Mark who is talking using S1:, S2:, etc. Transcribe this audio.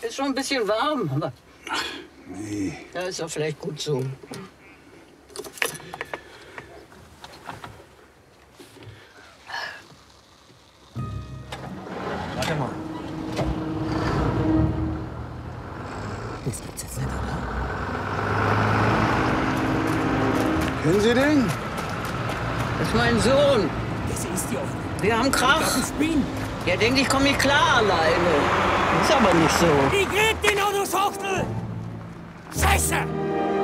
S1: Ist schon ein bisschen warm, aber
S2: Nee.
S1: ja, ist doch vielleicht gut so.
S3: Warte mal.
S1: Das gibt's jetzt nicht, oder?
S2: Kennen Sie den?
S1: Das ist mein Sohn.
S3: Das ist die Offene.
S1: Wir haben Krach.
S3: Das ist Spin.
S1: Der denkt, ich komme nicht klar alleine. Ist aber nicht so.
S3: Ich red den Autoschachtel! Scheiße!